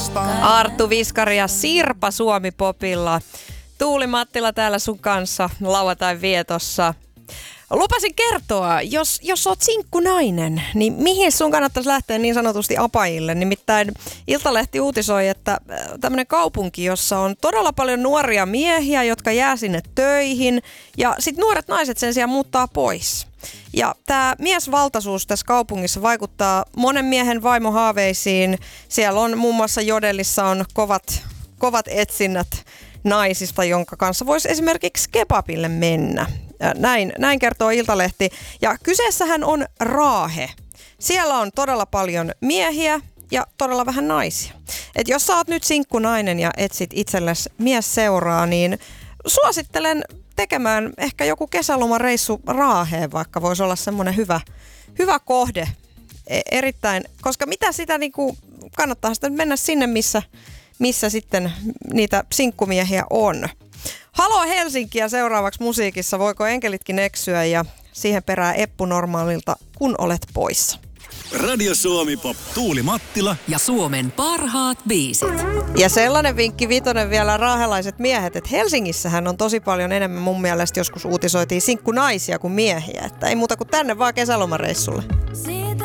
Arttu Viskari ja Sirpa Suomi-popilla. Tuuli Mattila täällä sun kanssa lauantain vietossa. Lupasin kertoa, jos oot sinkkunainen, niin mihin sun kannattaisi lähteä niin sanotusti apajille? Nimittäin Iltalehti uutisoi, että tämmöinen kaupunki, jossa on todella paljon nuoria miehiä, jotka jää sinne töihin, ja sit nuoret naiset sen sijaan muuttaa pois. Ja tämä miesvaltaisuus tässä kaupungissa vaikuttaa monen miehen vaimohaaveisiin. Siellä on muun muassa Jodelissa on kovat etsinnät naisista, jonka kanssa voisi esimerkiksi kebabille mennä. Näin kertoo Iltalehti. Ja kyseessähän on Raahe. Siellä on todella paljon miehiä ja todella vähän naisia. Et jos sä oot nyt sinkkunainen ja etsit itsellesi miesseuraa, niin suosittelen tekemään ehkä joku kesälomareissu Raaheen, vaikka voisi olla semmoinen hyvä kohde. Erittäin, koska mitä sitä niinku, kannattaa sitten mennä sinne, missä sitten niitä sinkkumiehiä on. Halo Helsinkiä seuraavaksi musiikissa. Voiko enkelitkin eksyä ja siihen perään Eppu Normaalilta, kun olet poissa. Radio Suomi Pop. Tuuli Mattila ja Suomen parhaat biisit. Ja sellainen vinkki vitonen vielä raahelaiset miehet, että Helsingissähän on tosi paljon enemmän mun mielestä joskus uutisoitiin sinkkunaisia kuin miehiä. Että ei muuta kuin tänne vaan kesälomareissulle.